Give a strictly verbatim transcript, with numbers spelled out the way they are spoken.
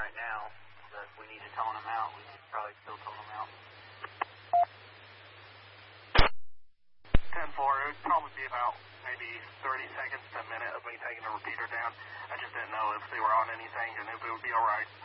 right now, but if we need to tone them out, we could probably still tone them out. ten four, it would probably be about maybe thirty seconds to a minute of me taking the repeater down. I just didn't know if they were on anything and if it would be alright.